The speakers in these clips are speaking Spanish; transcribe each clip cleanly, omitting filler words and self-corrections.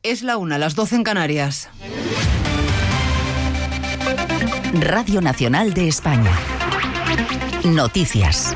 Es la 1, las 12 en Canarias. Radio Nacional de España. Noticias.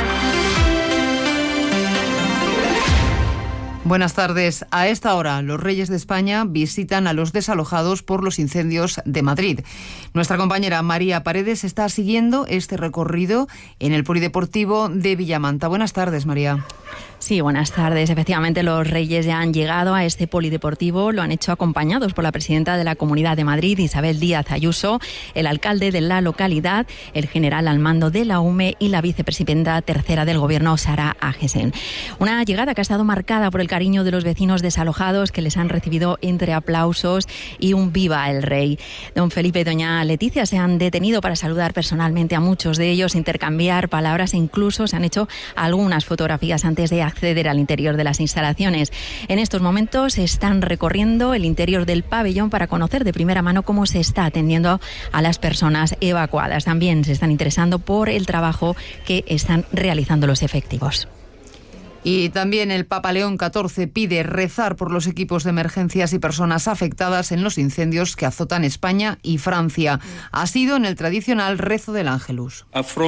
Buenas tardes. A esta hora, los Reyes de España visitan a los desalojados por los incendios de Madrid. Nuestra compañera María Paredes está siguiendo este recorrido en el Polideportivo de Villamanta. Buenas tardes, María. Sí, buenas tardes. Efectivamente, los Reyes ya han llegado a este polideportivo. Lo han hecho acompañados por la presidenta de la Comunidad de Madrid, Isabel Díaz Ayuso, el alcalde de la localidad, el general al mando de la UME y la vicepresidenta tercera del Gobierno, Sara Agesen. Una llegada que ha estado marcada por el cariño de los vecinos desalojados, que les han recibido entre aplausos y un viva el rey. Don Felipe y doña Leticia se han detenido para saludar personalmente a muchos de ellos, intercambiar palabras e incluso se han hecho algunas fotografías antes de acceder al interior de las instalaciones. En estos momentos están recorriendo el interior del pabellón para conocer de primera mano cómo se está atendiendo a las personas evacuadas. También se están interesando por el trabajo que están realizando los efectivos. Y también el Papa León XIV pide rezar por los equipos de emergencias y personas afectadas en los incendios que azotan España y Francia. Ha sido en el tradicional rezo del Ángelus.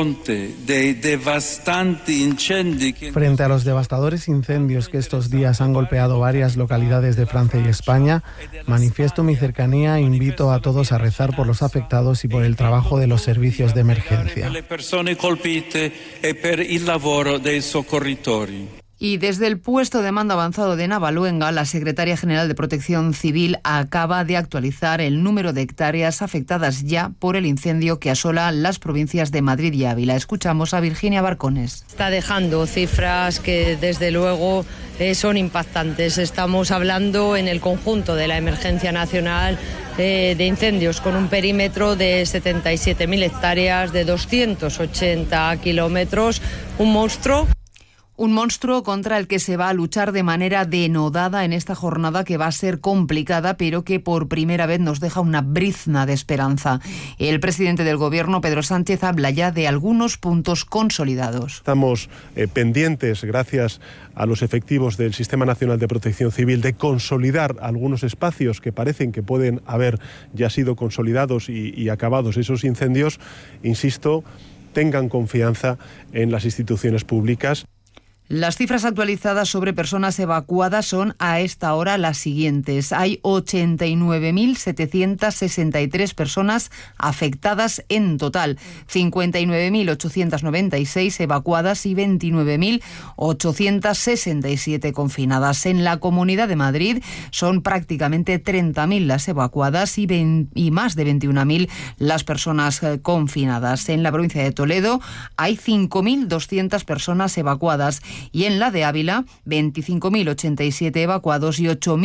Frente a los devastadores incendios que estos días han golpeado varias localidades de Francia y España, manifiesto mi cercanía e invito a todos a rezar por los afectados y por el trabajo de los servicios de emergencia. Y desde el puesto de mando avanzado de Navaluenga, la secretaria general de Protección Civil acaba de actualizar el número de hectáreas afectadas ya por el incendio que asola las provincias de Madrid y Ávila. Escuchamos a Virginia Barcones. Está dejando cifras que desde luego son impactantes. Estamos hablando en el conjunto de la emergencia nacional de incendios con un perímetro de 77.000 hectáreas, de 280 kilómetros, un monstruo. Un monstruo contra el que se va a luchar de manera denodada en esta jornada que va a ser complicada, pero que por primera vez nos deja una brizna de esperanza. El presidente del Gobierno, Pedro Sánchez, habla ya de algunos puntos consolidados. Estamos pendientes, gracias a los efectivos del Sistema Nacional de Protección Civil, de consolidar algunos espacios que parecen que pueden haber ya sido consolidados y acabados esos incendios. Insisto, tengan confianza en las instituciones públicas. Las cifras actualizadas sobre personas evacuadas son a esta hora las siguientes. Hay 89.763 personas afectadas en total, 59.896 evacuadas y 29.867 confinadas. En la Comunidad de Madrid son prácticamente 30.000 las evacuadas y más de 21.000 las personas confinadas. En la provincia de Toledo hay 5.200 personas evacuadas. Y en la de Ávila, 25.087 evacuados y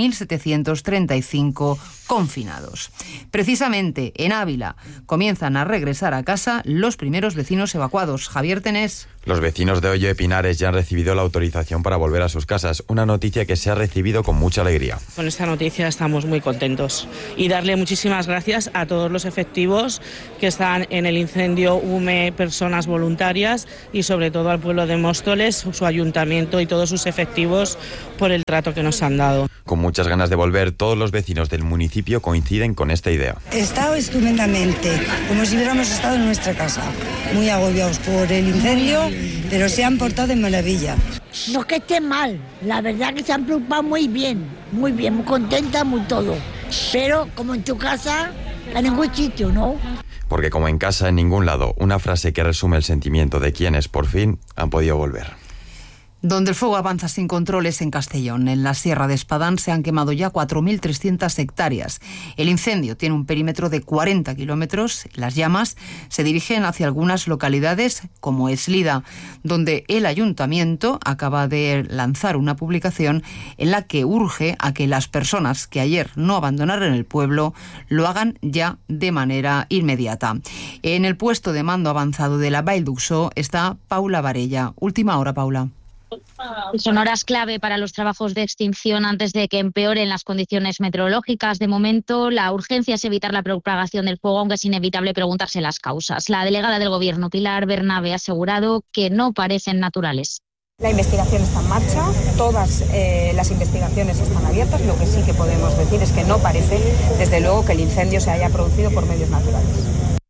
8.735 confinados. Precisamente en Ávila comienzan a regresar a casa los primeros vecinos evacuados. Javier Tenés. Los vecinos de Hoyo de Pinares ya han recibido la autorización para volver a sus casas, una noticia que se ha recibido con mucha alegría. Con esta noticia estamos muy contentos y darle muchísimas gracias a todos los efectivos que están en el incendio UME, personas voluntarias y sobre todo al pueblo de Móstoles, su ayuntamiento y todos sus efectivos por el trato que nos han dado. Con muchas ganas de volver, todos los vecinos del municipio coinciden con esta idea. He estado estupendamente, como si hubiéramos estado en nuestra casa, muy agobiados por el incendio, pero se han portado de maravilla. No es que esté mal, la verdad que se han preocupado muy bien, muy contenta, muy todo. Pero como en tu casa, a ningún sitio, ¿no? Porque como en casa, en ningún lado, una frase que resume el sentimiento de quienes por fin han podido volver. Donde el fuego avanza sin controles en Castellón. En la Sierra de Espadán se han quemado ya 4.300 hectáreas. El incendio tiene un perímetro de 40 kilómetros. Las llamas se dirigen hacia algunas localidades como Eslida, donde el ayuntamiento acaba de lanzar una publicación en la que urge a que las personas que ayer no abandonaron el pueblo lo hagan ya de manera inmediata. En el puesto de mando avanzado de la Vall d'Uixó está Paula Varella. Última hora, Paula. Son horas clave para los trabajos de extinción antes de que empeoren las condiciones meteorológicas. De momento, la urgencia es evitar la propagación del fuego, aunque es inevitable preguntarse las causas. La delegada del Gobierno, Pilar Bernabe, ha asegurado que no parecen naturales. La investigación está en marcha, todas las investigaciones están abiertas. Lo que sí que podemos decir es que no parece, desde luego, que el incendio se haya producido por medios naturales.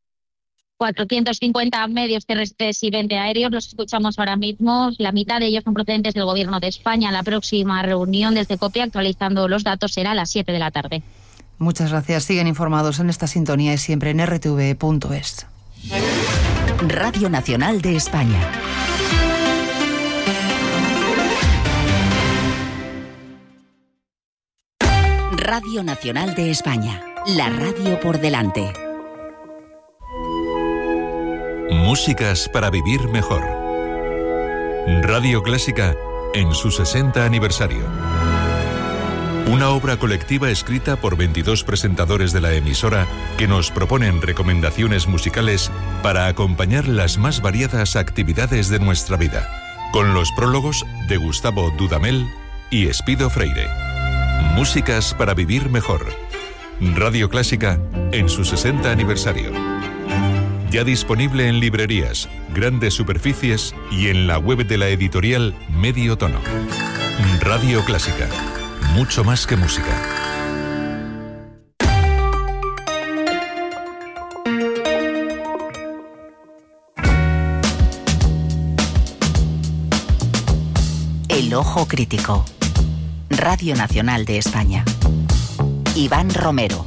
450 medios terrestres y 20 aéreos, los escuchamos ahora mismo. La mitad de ellos son procedentes del Gobierno de España. La próxima reunión desde COPE, actualizando los datos, será a las 7 de la tarde. Muchas gracias. Siguen informados en esta sintonía y siempre en rtv.es. Radio Nacional de España. Radio Nacional de España. La radio por delante. Músicas para vivir mejor. Radio Clásica en su 60 aniversario. Una obra colectiva escrita por 22 presentadores de la emisora que nos proponen recomendaciones musicales para acompañar las más variadas actividades de nuestra vida, con los prólogos de Gustavo Dudamel y Espido Freire. Músicas para vivir mejor. Radio Clásica en su 60 aniversario. Ya disponible en librerías, grandes superficies y en la web de la editorial Medio Tono. Radio Clásica. Mucho más que música. El Ojo Crítico. Radio Nacional de España. Iván Romero.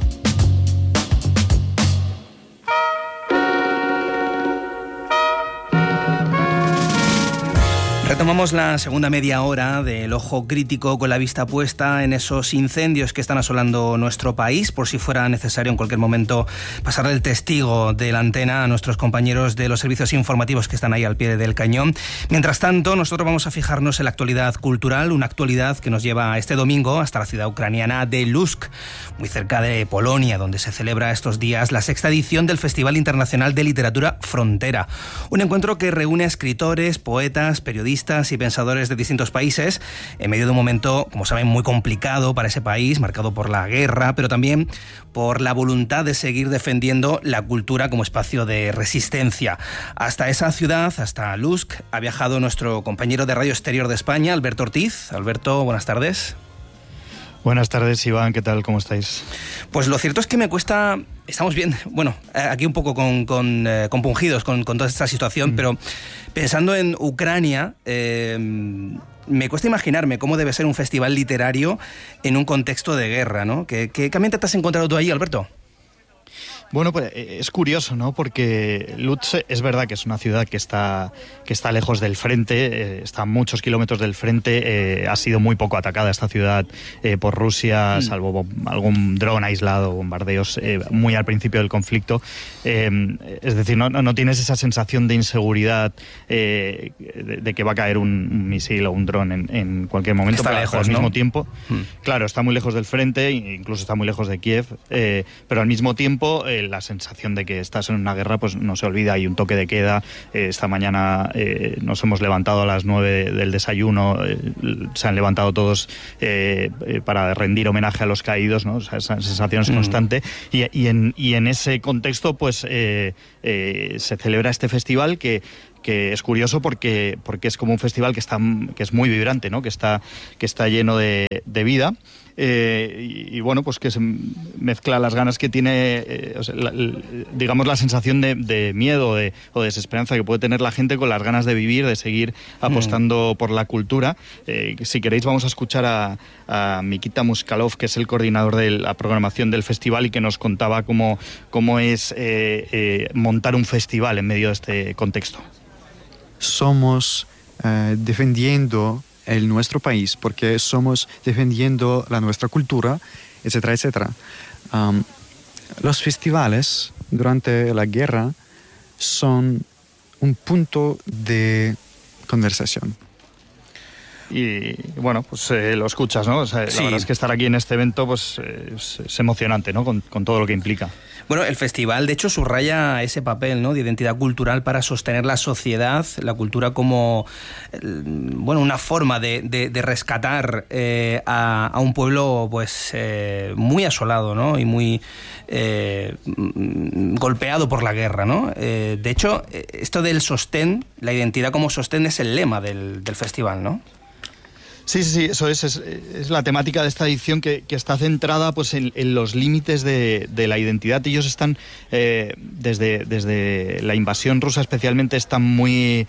Retomamos la segunda media hora del Ojo Crítico con la vista puesta en esos incendios que están asolando nuestro país, por si fuera necesario en cualquier momento pasarle el testigo de la antena a nuestros compañeros de los servicios informativos que están ahí al pie del cañón. Mientras tanto, nosotros vamos a fijarnos en la actualidad cultural, una actualidad que nos lleva este domingo hasta la ciudad ucraniana de Lutsk, muy cerca de Polonia, donde se celebra estos días la 6ª edición del Festival Internacional de Literatura Frontera. Un encuentro que reúne a escritores, poetas, periodistas y pensadores de distintos países en medio de un momento, como saben, muy complicado para ese país, marcado por la guerra, pero también por la voluntad de seguir defendiendo la cultura como espacio de resistencia. Hasta esa ciudad, hasta Lutsk, ha viajado nuestro compañero de Radio Exterior de España, Alberto Ortiz. Alberto, buenas tardes. Buenas tardes, Iván, ¿qué tal? ¿Cómo estáis? Pues lo cierto es que me cuesta... Estamos bien, bueno, aquí un poco compungidos con toda esta situación, pero pensando en Ucrania, me cuesta imaginarme cómo debe ser un festival literario en un contexto de guerra, ¿no? ¿Qué ambiente te has encontrado tú allí, Alberto? Bueno, pues es curioso, ¿no? Porque Lutsk es verdad que es una ciudad que está lejos del frente, está a muchos kilómetros del frente, ha sido muy poco atacada esta ciudad por Rusia, salvo algún dron aislado, bombardeos muy al principio del conflicto. Es decir, no tienes esa sensación de inseguridad de que va a caer un misil o un dron en cualquier momento. Está lejos, al mismo tiempo. Claro, está muy lejos del frente, incluso está muy lejos de Kiev, pero al mismo tiempo la sensación de que estás en una guerra pues no se olvida. Hay un toque de queda. Esta mañana nos hemos levantado a las 9 del desayuno, se han levantado todos para rendir homenaje a los caídos, ¿no? O sea, esa sensación es constante y en ese contexto pues se celebra este festival que es curioso porque es como un festival que es muy vibrante, ¿no? Que está lleno de vida. Y bueno, pues que se mezcla las ganas que tiene, digamos, la sensación de miedo o de desesperanza que puede tener la gente con las ganas de vivir, de seguir apostando por la cultura. Si queréis vamos a escuchar a Mikita Muskalov, que es el coordinador de la programación del festival y que nos contaba cómo es montar un festival en medio de este contexto. Somos defendiendo nuestro país, porque somos defendiendo nuestra cultura, etcétera, etcétera. Los festivales durante la guerra son un punto de conversación. y bueno, pues lo escuchas, ¿no? O sea, la verdad es que estar aquí en este evento pues es emocionante, ¿no? Con todo lo que implica. Bueno, el festival, de hecho, subraya ese papel, ¿no?, de identidad cultural para sostener la sociedad, la cultura como, bueno, una forma de rescatar a un pueblo, pues, muy asolado, ¿no?, y muy golpeado por la guerra, ¿no? De hecho, esto del sostén, la identidad como sostén, es el lema del festival, ¿no? Sí, eso es la temática de esta edición que está centrada pues en los límites de la identidad. Ellos están, desde la invasión rusa especialmente, están muy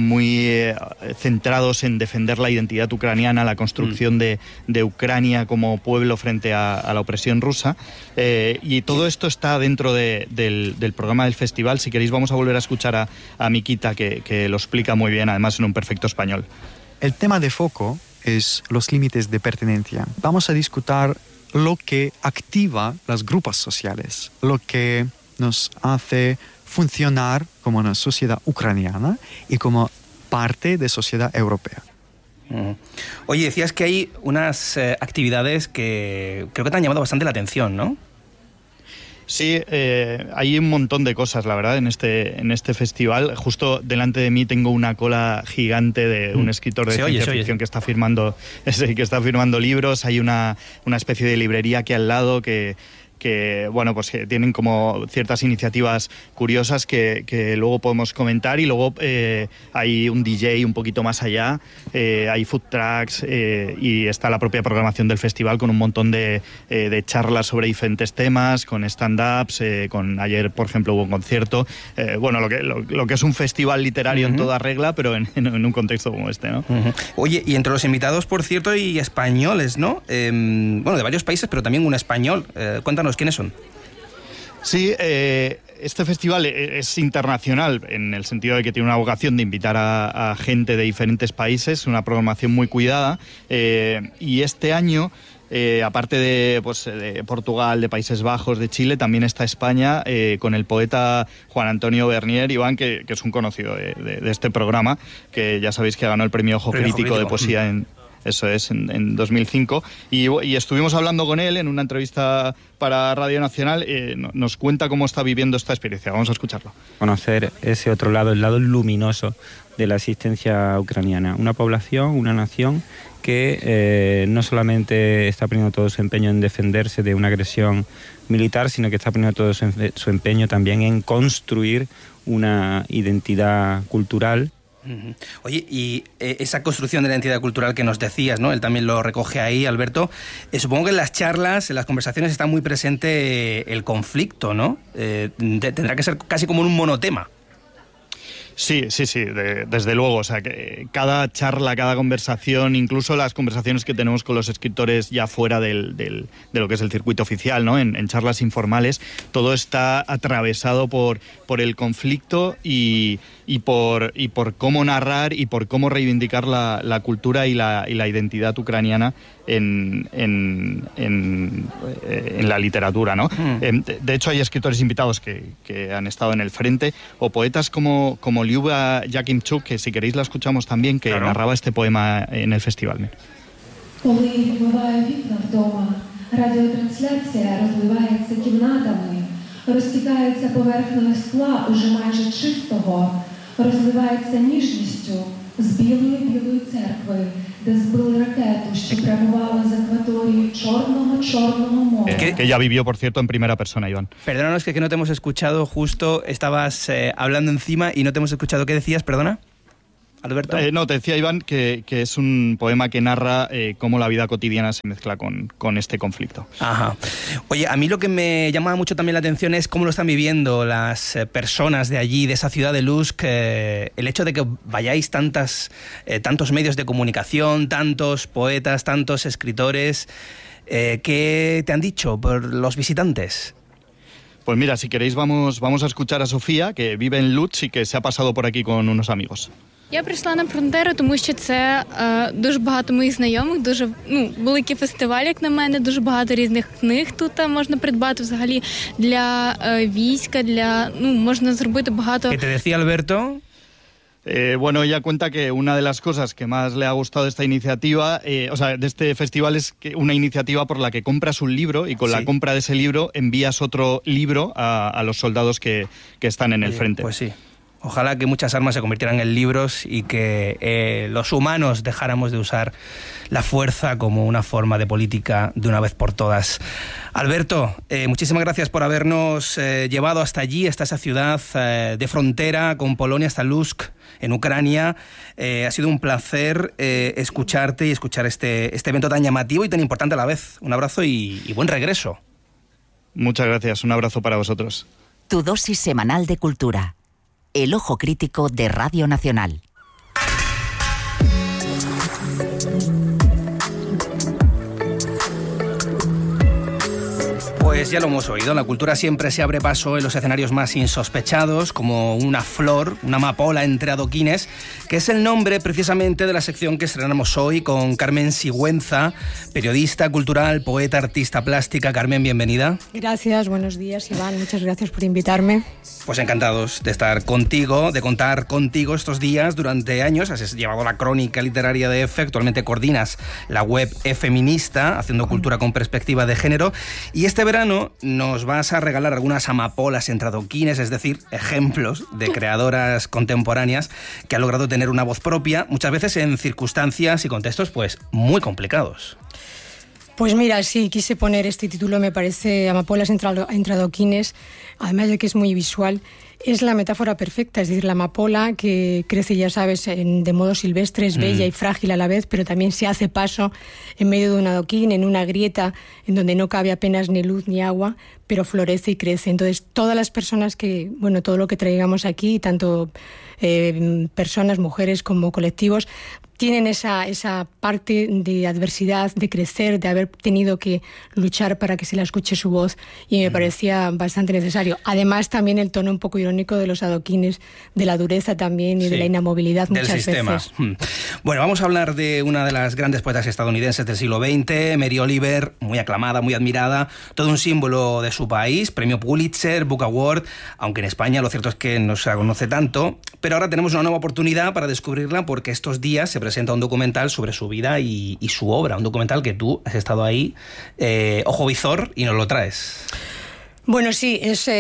centrados en defender la identidad ucraniana, la construcción de Ucrania como pueblo frente a la opresión rusa. Y todo esto está dentro del programa del festival. Si queréis vamos a volver a escuchar a Mikita, que lo explica muy bien, además en un perfecto español. El tema de foco es los límites de pertenencia. Vamos a discutir lo que activa los grupos sociales, lo que nos hace funcionar como una sociedad ucraniana y como parte de sociedad europea. Oye, decías que hay unas actividades que creo que te han llamado bastante la atención, ¿no? Sí, hay un montón de cosas, la verdad, en este festival. Justo delante de mí tengo una cola gigante de un escritor de ciencia ficción que está firmando libros. Hay una especie de librería aquí al lado que bueno, pues que tienen como ciertas iniciativas curiosas que luego podemos comentar, y luego hay un DJ un poquito más allá, hay food trucks, y está la propia programación del festival con un montón de charlas sobre diferentes temas, con stand-ups, ayer, por ejemplo, hubo un concierto, bueno, lo que es un festival literario en toda regla, pero en un contexto como este, ¿no? Oye, y entre los invitados, por cierto, hay españoles, ¿no? Bueno, de varios países, pero también un español. Cuéntanos, ¿quiénes son? Sí, este festival es internacional en el sentido de que tiene una vocación de invitar a gente de diferentes países, una programación muy cuidada, y este año, aparte de Portugal, de Países Bajos, de Chile, también está España, con el poeta Juan Antonio Bernier, Iván, que es un conocido de este programa, que ya sabéis que ganó el premio Ojo Crítico de poesía en 2005, y estuvimos hablando con él en una entrevista para Radio Nacional. Nos cuenta cómo está viviendo esta experiencia. Vamos a escucharlo. Conocer ese otro lado, el lado luminoso de la existencia ucraniana, una población, una nación que no solamente está poniendo todo su empeño en defenderse de una agresión militar, sino que está poniendo todo su empeño también en construir una identidad cultural. Oye, y esa construcción de la identidad cultural que nos decías, ¿no? Él también lo recoge ahí, Alberto. Supongo que en las charlas, en las conversaciones está muy presente el conflicto, ¿no? Tendrá que ser casi como un monotema. Sí, desde luego. O sea, que cada charla, cada conversación, incluso las conversaciones que tenemos con los escritores ya fuera de lo que es el circuito oficial, ¿no? En charlas informales, todo está atravesado por el conflicto y por cómo narrar y por cómo reivindicar la cultura y la identidad ucraniana en la literatura, ¿no? De hecho, hay escritores invitados que han estado en el frente, o poetas como Liuba Yakimchuk, que si queréis la escuchamos también, que narraba este poema en el festival. Коли вибиває вікна вдома, радіотрансляція розливається кімнатами, розтікається поверхнею скла уже майже чистого, розливається ніжністю з білої церкви, де збили ракету, що прямувала з акваторії Чорного моря. Que ya vivió, por cierto, en primera persona, Iván. Perdónanos que no te hemos escuchado, justo estabas hablando encima y no te hemos escuchado. ¿Qué decías? Perdona, Alberto. No, te decía, Iván, que es un poema que narra cómo la vida cotidiana se mezcla con este conflicto. Ajá. Oye, a mí lo que me llama mucho también la atención es cómo lo están viviendo las personas de allí, de esa ciudad de Lutsk, el hecho de que vayáis tantos medios de comunicación, tantos poetas, tantos escritores. ¿Qué te han dicho por los visitantes? Pues mira, si queréis vamos a escuchar a Sofía, que vive en Lutsk y que se ha pasado por aquí con unos amigos. Я прийшла на фронтеру, тому що це дуже багато моїх знайомих, дуже великий фестиваль, як на мене, дуже багато різних книг тут можна придбати взагалі для війська, можна зробити багато. ¿Qué te decía Alberto? Bueno, ella cuenta que una de las cosas que más le ha gustado de esta iniciativa, de este festival, es que una iniciativa por la que compras un libro y con la compra de ese libro envías otro libro a los soldados que están en el frente. Pues sí. Ojalá que muchas armas se convirtieran en libros y que los humanos dejáramos de usar la fuerza como una forma de política de una vez por todas. Alberto, muchísimas gracias por habernos llevado hasta allí, hasta esa ciudad de frontera con Polonia, hasta Lutsk, en Ucrania. Ha sido un placer escucharte y escuchar este evento tan llamativo y tan importante a la vez. Un abrazo y buen regreso. Muchas gracias, un abrazo para vosotros. Tu dosis semanal de cultura. El ojo crítico de Radio Nacional. Pues ya lo hemos oído, la cultura siempre se abre paso en los escenarios más insospechados, como una flor, una amapola entre adoquines, que es el nombre precisamente de la sección que estrenamos hoy con Carmen Sigüenza, periodista cultural, poeta, artista plástica. Carmen, bienvenida. Gracias, buenos días, Iván, muchas gracias por invitarme. Pues encantados de estar contigo, de contar contigo estos días. Durante años has llevado la crónica literaria de EFE, actualmente coordinas la web E-Feminista, haciendo cultura con perspectiva de género, y este verano nos vas a regalar algunas amapolas entre adoquines, es decir, ejemplos de creadoras contemporáneas que han logrado tener una voz propia, muchas veces en circunstancias y contextos pues muy complicados. Pues mira, sí, quise poner este título, me parece, Amapolas entre adoquines, además de que es muy visual. Es la metáfora perfecta, es decir, la amapola que crece, ya sabes, de modo silvestre, es bella y frágil a la vez, pero también se hace paso en medio de un adoquín, en una grieta en donde no cabe apenas ni luz ni agua, pero florece y crece. Entonces, todas las personas todo lo que traigamos aquí, tanto personas, mujeres como colectivos, tienen esa parte de adversidad, de crecer, de haber tenido que luchar para que se la escuche su voz, y me parecía bastante necesario. Además, también el tono un poco irónico de los adoquines, de la dureza también y de la inamovilidad muchas veces. Del sistema. Bueno, vamos a hablar de una de las grandes poetas estadounidenses del siglo XX, Mary Oliver, muy aclamada, muy admirada, todo un símbolo de su país, premio Pulitzer, Book Award, aunque en España lo cierto es que no se la conoce tanto, pero ahora tenemos una nueva oportunidad para descubrirla porque estos días se presenta un documental sobre su vida y su obra, un documental que tú has estado ahí, ojo visor, y nos lo traes. Bueno, sí,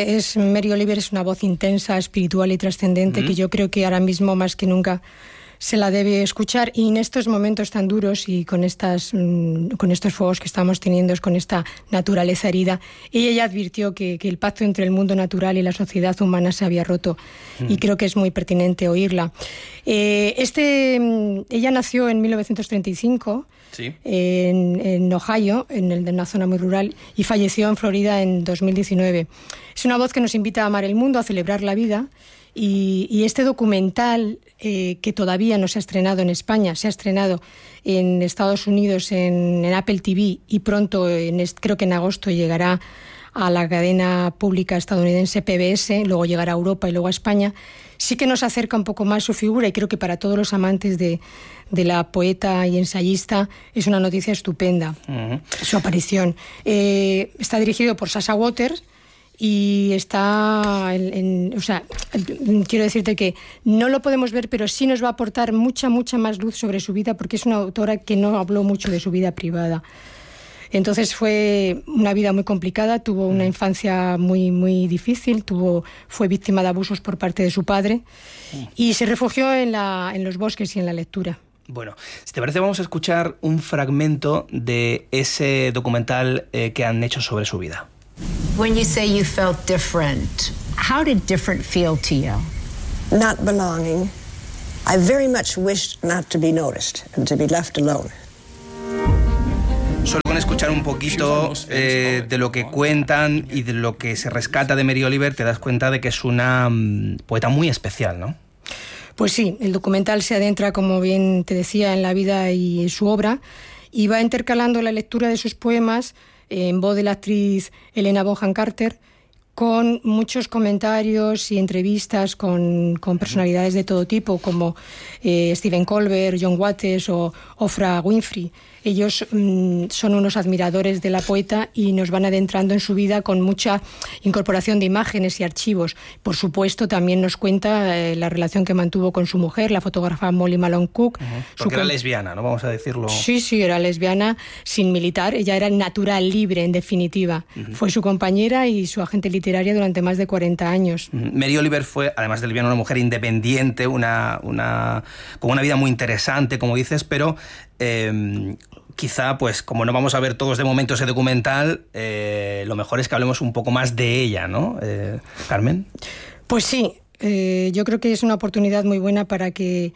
Mary Oliver es una voz intensa, espiritual y trascendente que yo creo que ahora mismo más que nunca se la debe escuchar, y en estos momentos tan duros y con estos fuegos que estamos teniendo, con esta naturaleza herida, ella ya advirtió que el pacto entre el mundo natural y la sociedad humana se había roto, y creo que es muy pertinente oírla. Ella nació en 1935 en Ohio, en una zona muy rural, y falleció en Florida en 2019. Es una voz que nos invita a amar el mundo, a celebrar la vida. Y este documental, que todavía no se ha estrenado en España, se ha estrenado en Estados Unidos en Apple TV, y pronto, creo que en agosto, llegará a la cadena pública estadounidense PBS, luego llegará a Europa y luego a España, sí que nos acerca un poco más su figura, y creo que para todos los amantes de la poeta y ensayista es una noticia estupenda, su aparición. Está dirigido por Sasha Waters, y está quiero decirte que no lo podemos ver, pero sí nos va a aportar mucha más luz sobre su vida, porque es una autora que no habló mucho de su vida privada. Entonces fue una vida muy complicada, tuvo una infancia muy difícil, fue víctima de abusos por parte de su padre, y se refugió en los bosques y en la lectura. Bueno, si te parece, vamos a escuchar un fragmento de ese documental que han hecho sobre su vida. When you say you felt different, how did different feel to you? Not belonging. I very much wished not to be noticed and to be left alone. Solo con escuchar un poquito de lo que cuentan y de lo que se rescata de Mary Oliver, te das cuenta de que es una poeta muy especial, ¿no? Pues sí, el documental se adentra, como bien te decía, en la vida y en su obra, y va intercalando la lectura de sus poemas en voz de la actriz Helena Bonham Carter, con muchos comentarios y entrevistas con personalidades de todo tipo, como Stephen Colbert, John Waters o Oprah Winfrey. ellos son unos admiradores de la poeta y nos van adentrando en su vida con mucha incorporación de imágenes y archivos. Por supuesto, también nos cuenta la relación que mantuvo con su mujer, la fotógrafa Molly Malone Cook. Porque era lesbiana, ¿no? Vamos a decirlo. Sí, era lesbiana, sin militar. Ella era natural, libre, en definitiva. Fue su compañera y su agente literaria durante más de 40 años. Mary Oliver fue, además de lesbiana, una mujer independiente, con una vida muy interesante, como dices, pero quizá, pues, como no vamos a ver todos de momento ese documental, lo mejor es que hablemos un poco más de ella, ¿no? Carmen. Pues sí, yo creo que es una oportunidad muy buena para que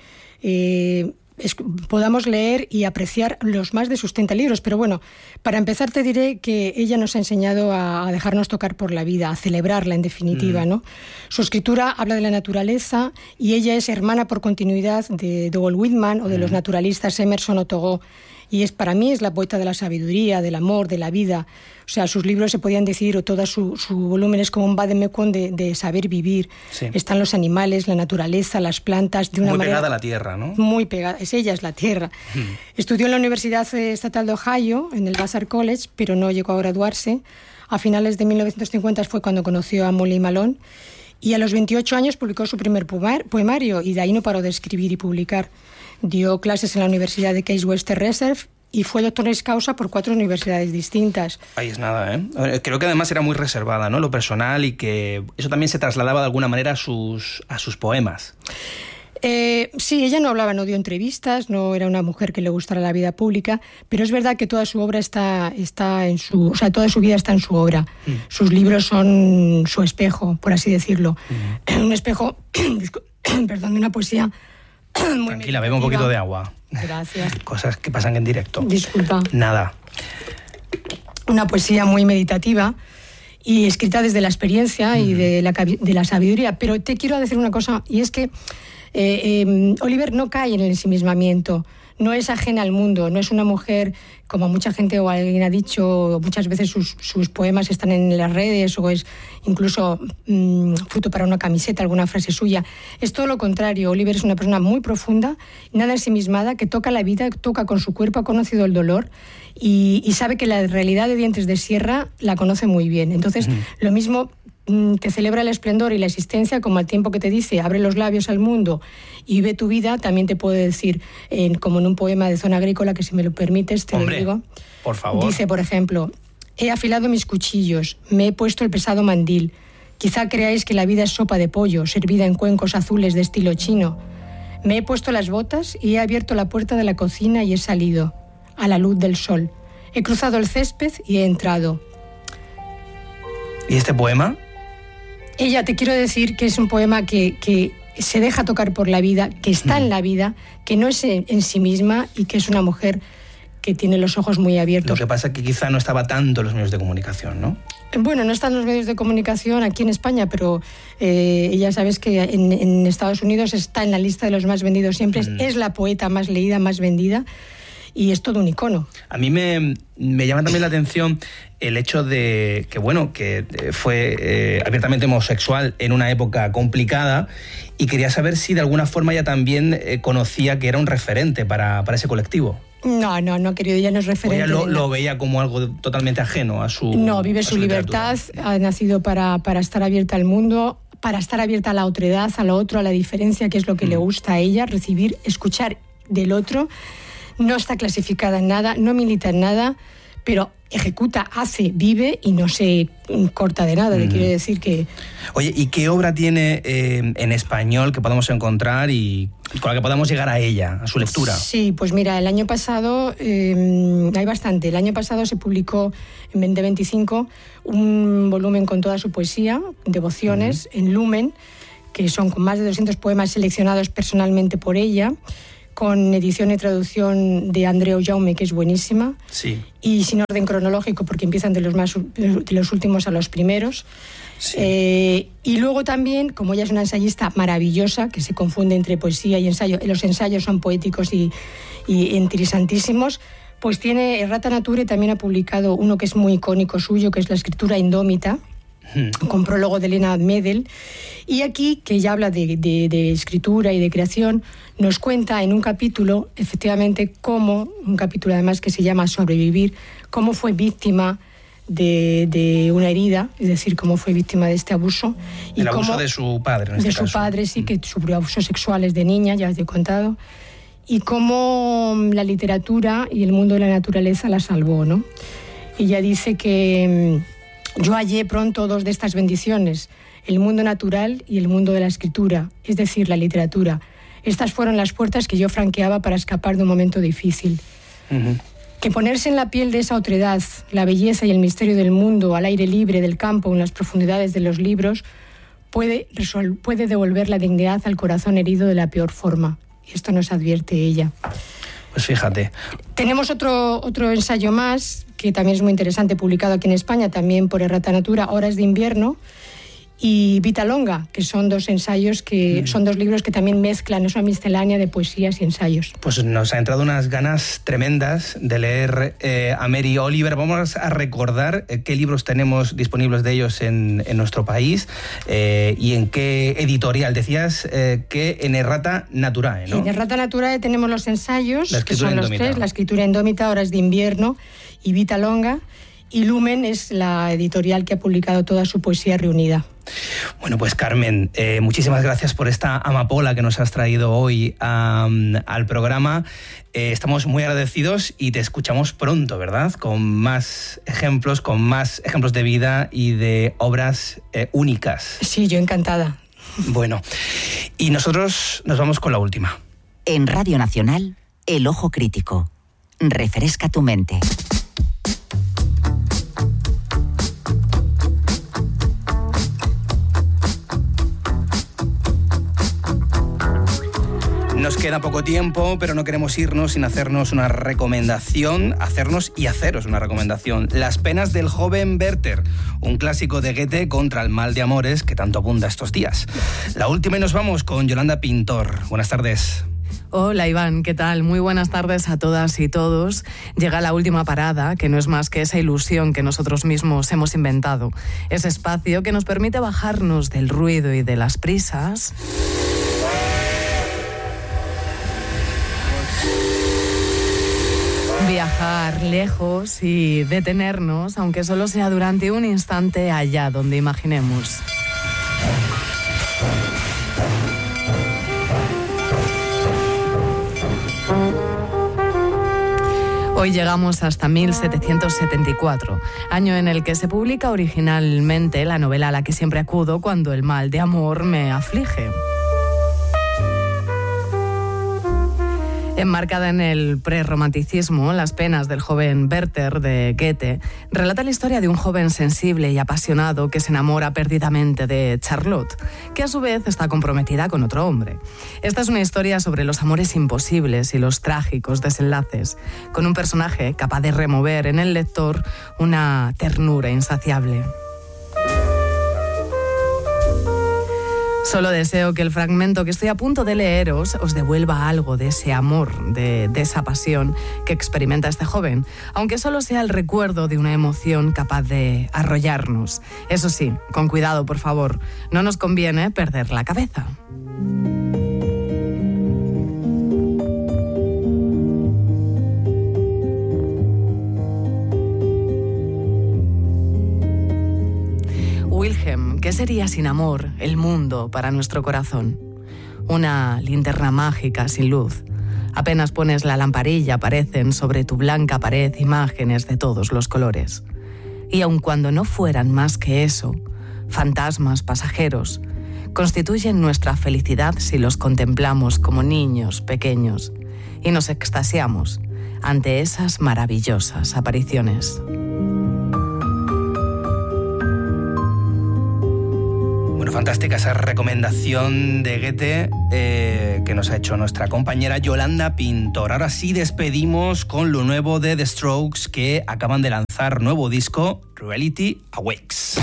podamos leer y apreciar los más de sus 30 libros. Pero bueno, para empezar te diré que ella nos ha enseñado a dejarnos tocar por la vida, a celebrarla en definitiva, ¿no? Su escritura habla de la naturaleza y ella es hermana por continuidad de Walt Whitman o de los naturalistas Emerson o Thoreau. Y para mí es la poeta de la sabiduría, del amor, de la vida. O sea, sus libros se podían decir, o todo su volumen es como un vademecum de saber vivir. Sí. Están los animales, la naturaleza, las plantas, de una manera... Muy pegada a la tierra, ¿no? Muy pegada, ella es la tierra. Estudió en la Universidad Estatal de Ohio, en el Vassar College, pero no llegó a graduarse. A finales de 1950 fue cuando conoció a Molly Malone. Y a los 28 años publicó su primer poemario, y de ahí no paró de escribir y publicar. Dio clases en la Universidad de Case Western Reserve y fue doctoris causa por 4 universidades distintas. Ahí es nada, ¿eh? Creo que además era muy reservada, ¿no? Lo personal, y que eso también se trasladaba de alguna manera a sus poemas. Sí, ella no hablaba, no dio entrevistas, no era una mujer que le gustara la vida pública, pero es verdad que toda su obra está en su... O sea, toda su vida está en su obra. Sus libros son su espejo, por así decirlo. Un espejo, perdón, de una poesía... Tranquila, bebe un poquito de agua. Gracias. Cosas que pasan en directo. Disculpa. Nada. Una poesía muy meditativa y escrita desde la experiencia y de la sabiduría. Pero te quiero decir una cosa, y es que Oliver no cae en el ensimismamiento, no es ajena al mundo, no es una mujer, como mucha gente o alguien ha dicho, muchas veces sus poemas están en las redes o es incluso fruto para una camiseta, alguna frase suya. Es todo lo contrario. Oliver es una persona muy profunda, nada ensimismada, que toca la vida, toca con su cuerpo, ha conocido el dolor y sabe que la realidad de Dientes de Sierra la conoce muy bien. Entonces, lo mismo... te celebra el esplendor y la existencia, como al tiempo que te dice abre los labios al mundo y vive tu vida. También te puedo decir, como en un poema de Zona Agrícola, que si me lo permites te lo digo. Por favor. Dice, por ejemplo: he afilado mis cuchillos, me he puesto el pesado mandil. Quizá creáis que la vida es sopa de pollo servida en cuencos azules de estilo chino. Me he puesto las botas y he abierto la puerta de la cocina y he salido a la luz del sol. He cruzado el césped y he entrado. ¿Y este poema? Ella, te quiero decir que es un poema que se deja tocar por la vida, que está en la vida, que no es en sí misma y que es una mujer que tiene los ojos muy abiertos. Lo que pasa es que quizá no estaba tanto en los medios de comunicación, ¿no? Bueno, no están los medios de comunicación aquí en España, pero ella sabes que en Estados Unidos está en la lista de los más vendidos siempre. Es la poeta más leída, más vendida. Y es todo un icono. A mí me llama también la atención el hecho de que, bueno, que fue abiertamente homosexual en una época complicada, y quería saber si de alguna forma ella también conocía que era un referente para ese colectivo. No, querido, ella no es referente. O ella lo veía como algo totalmente ajeno a su... No, vive su libertad, ha nacido para estar abierta al mundo, para estar abierta a la otredad, a lo otro, a la diferencia, que es lo que le gusta a ella, recibir, escuchar del otro. No está clasificada en nada, no milita en nada, pero ejecuta, hace, vive y no se corta de nada. Le quiero decir que... Oye, ¿y qué obra tiene en español que podamos encontrar y con la que podamos llegar a ella, a su lectura? Sí, pues mira, el año pasado hay bastante. El año pasado se publicó en 2025 un volumen con toda su poesía, Devociones, en Lumen, que son con más de 200 poemas seleccionados personalmente por ella, con edición y traducción de Andreu Jaume, que es buenísima. Sí. Y sin orden cronológico, porque empiezan de los últimos a los primeros. Sí. Y luego también, como ella es una ensayista maravillosa, que se confunde entre poesía y ensayo, los ensayos son poéticos y interesantísimos, pues tiene Errata Nature, también ha publicado uno que es muy icónico suyo, que es La escritura indómita, con prólogo de Elena Medel. Y aquí, que ella habla de escritura y de creación, nos cuenta en un capítulo, efectivamente, cómo, un capítulo además que se llama Sobrevivir, cómo fue víctima de una herida, es decir, cómo fue víctima de este abuso. Y el abuso de su padre, en este caso. De su padre, sí, que sufrió abusos sexuales de niña, ya os he contado. Y cómo la literatura y el mundo de la naturaleza la salvó, ¿no? Ella dice que yo hallé pronto dos de estas bendiciones, el mundo natural y el mundo de la escritura, es decir, la literatura. Estas fueron las puertas que yo franqueaba para escapar de un momento difícil. Que ponerse en la piel de esa otredad, la belleza y el misterio del mundo, al aire libre del campo, en las profundidades de los libros, puede devolver la dignidad al corazón herido de la peor forma. Y esto nos advierte ella. Pues fíjate. Tenemos otro ensayo más, que también es muy interesante, publicado aquí en España, también por Errata Natura, Horas de invierno, y Vita Longa, que son dos ensayos son dos libros que también mezclan, es una miscelánea de poesías y ensayos. Pues nos ha entrado unas ganas tremendas de leer a Mary Oliver. Vamos a recordar qué libros tenemos disponibles de ellos en nuestro país y en qué editorial. Decías que en Errata Naturae, ¿no? En Errata Naturae tenemos los ensayos, que son los tres, La escritura indómita, Horas de invierno y Vita Longa. Y Lumen es la editorial que ha publicado toda su poesía reunida. Bueno, pues Carmen, muchísimas gracias por esta amapola que nos has traído hoy al programa. Estamos muy agradecidos y te escuchamos pronto, ¿verdad? Con más ejemplos de vida y de obras únicas. Sí, yo encantada. Bueno, y nosotros nos vamos con la última. En Radio Nacional, El Ojo Crítico. Refresca tu mente. Nos queda poco tiempo, pero no queremos irnos sin hacernos una recomendación, haceros una recomendación. Las penas del joven Werther, un clásico de Goethe contra el mal de amores que tanto abunda estos días. La última y nos vamos con Yolanda Pintor. Buenas tardes. Hola Iván, ¿qué tal? Muy buenas tardes a todas y todos. Llega la última parada, que no es más que esa ilusión que nosotros mismos hemos inventado. Ese espacio que nos permite bajarnos del ruido y de las prisas. Viajar lejos y detenernos, aunque solo sea durante un instante, allá donde imaginemos. Hoy llegamos hasta 1774, año en el que se publica originalmente la novela a la que siempre acudo cuando el mal de amor me aflige. Enmarcada en el prerromanticismo, Las penas del joven Werther de Goethe relata la historia de un joven sensible y apasionado que se enamora perdidamente de Charlotte, que a su vez está comprometida con otro hombre. Esta es una historia sobre los amores imposibles y los trágicos desenlaces, con un personaje capaz de remover en el lector una ternura insaciable. Solo deseo que el fragmento que estoy a punto de leeros os devuelva algo de ese amor, de esa pasión que experimenta este joven, aunque solo sea el recuerdo de una emoción capaz de arrollarnos. Eso sí, con cuidado, por favor, no nos conviene perder la cabeza. Wilhelm, ¿qué sería sin amor el mundo para nuestro corazón? Una linterna mágica sin luz. Apenas pones la lamparilla, aparecen sobre tu blanca pared imágenes de todos los colores. Y aun cuando no fueran más que eso, fantasmas pasajeros, constituyen nuestra felicidad si los contemplamos como niños pequeños y nos extasiamos ante esas maravillosas apariciones. Fantástica esa recomendación de Goethe que nos ha hecho nuestra compañera Yolanda Pintor. Ahora sí despedimos con lo nuevo de The Strokes, que acaban de lanzar nuevo disco, Reality Awakes.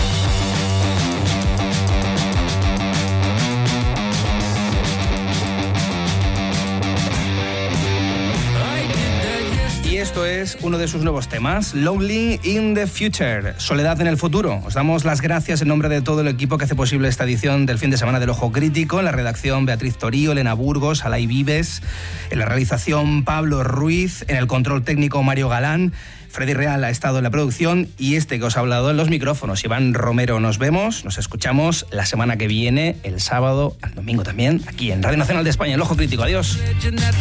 esto es uno de sus nuevos temas, Lonely in the Future, Soledad en el futuro. Os damos las gracias en nombre de todo el equipo que hace posible esta edición del fin de semana del Ojo Crítico. En la redacción, Beatriz Torío, Elena Burgos, Alay Vives. En la realización, Pablo Ruiz. En el control técnico, Mario Galán. Freddy Real ha estado en la producción y este que os ha hablado en los micrófonos, Iván Romero. Nos vemos, nos escuchamos la semana que viene, el sábado, el domingo también, aquí en Radio Nacional de España, el Ojo Crítico. Adiós.